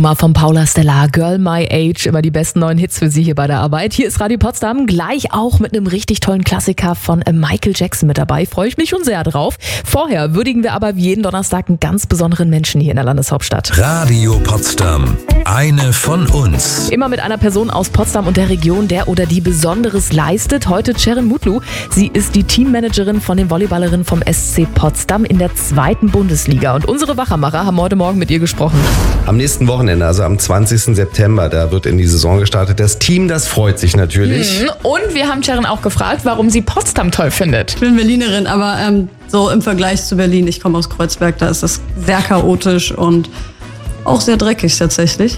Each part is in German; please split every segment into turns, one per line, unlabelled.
Mal von Paula Stella, Girl My Age, immer die besten neuen Hits für Sie hier bei der Arbeit. Hier ist Radio Potsdam, gleich auch mit einem richtig tollen Klassiker von Michael Jackson mit dabei. Freue ich mich schon sehr drauf. Vorher würdigen wir aber wie jeden Donnerstag einen ganz besonderen Menschen hier in der Landeshauptstadt.
Radio Potsdam, eine von uns.
Immer mit einer Person aus Potsdam und der Region, der oder die Besonderes leistet. Heute Ceren Mutlu. Sie ist die Teammanagerin von den Volleyballerinnen vom SC Potsdam in der 2. Bundesliga. Und unsere Wachermacher haben heute Morgen mit ihr gesprochen.
Am nächsten Wochenende, also am 20. September, da wird in die Saison gestartet. Das Team, das freut sich natürlich.
Und wir haben Ceren auch gefragt, warum sie Potsdam toll findet.
Ich bin Berlinerin, aber so im Vergleich zu Berlin, ich komme aus Kreuzberg, da ist es sehr chaotisch und auch sehr dreckig tatsächlich.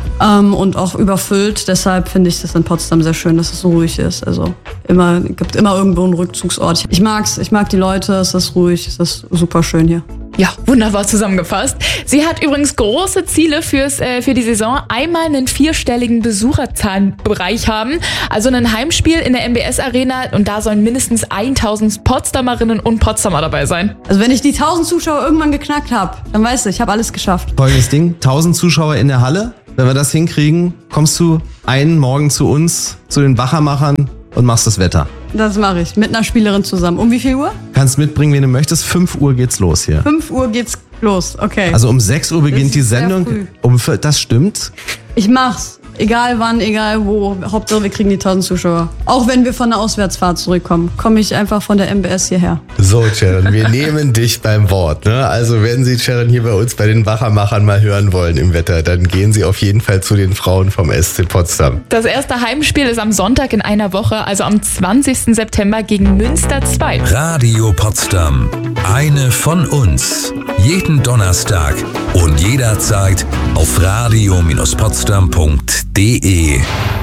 Und auch überfüllt. Deshalb finde ich das in Potsdam sehr schön, dass es so ruhig ist. Also gibt immer irgendwo einen Rückzugsort. Ich mag die Leute, es ist ruhig, es ist super schön hier.
Ja, wunderbar zusammengefasst. Sie hat übrigens große Ziele für die Saison. Einmal einen 4-stelligen Besucherzahlenbereich haben, also ein Heimspiel in der MBS Arena, und da sollen mindestens 1000 Potsdamerinnen und Potsdamer dabei sein.
Also wenn ich die 1000 Zuschauer irgendwann geknackt habe, dann weißt du, ich habe alles geschafft.
Folgendes Ding, 1000 Zuschauer in der Halle. Wenn wir das hinkriegen, kommst du einen Morgen zu uns, zu den Wachermachern und machst das Wetter.
Das mache ich, mit einer Spielerin zusammen. Um wie viel Uhr?
Kannst mitbringen, wen du möchtest. 5 Uhr geht's los hier.
5 Uhr geht's los, okay.
Also um 6 Uhr beginnt die Sendung. Das stimmt.
Ich mach's. Egal wann, egal wo. Hauptsache wir kriegen die 1000 Zuschauer. Auch wenn wir von der Auswärtsfahrt zurückkommen, komme ich einfach von der MBS hierher.
So, Ceren, wir nehmen dich beim Wort. Ne? Also wenn Sie Ceren hier bei uns bei den Wachermachern mal hören wollen im Wetter, dann gehen Sie auf jeden Fall zu den Frauen vom SC Potsdam.
Das erste Heimspiel ist am Sonntag in einer Woche, also am 20. September gegen Münster 2.
Radio Potsdam, eine von uns. Jeden Donnerstag und jederzeit auf radio-potsdam.de.